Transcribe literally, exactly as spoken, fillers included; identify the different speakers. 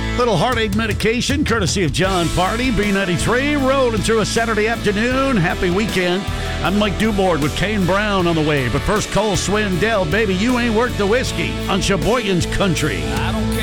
Speaker 1: Little heartache medication, courtesy of John Party, B ninety-three, rolling through a Saturday afternoon. Happy weekend. I'm Mike Dubord with Kane Brown on the way. But first, Cole Swindell, baby, you ain't worth the whiskey on Sheboygan's Country.
Speaker 2: I don't